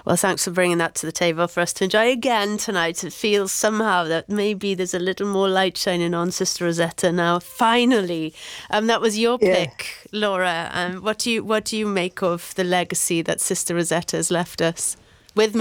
Well, thanks for bringing that to the table for us to enjoy again tonight. It feels somehow that maybe there's a little more light shining on Sister Rosetta now. Finally, that was your pick, Laura. What do you make of the legacy that Sister Rosetta has left us with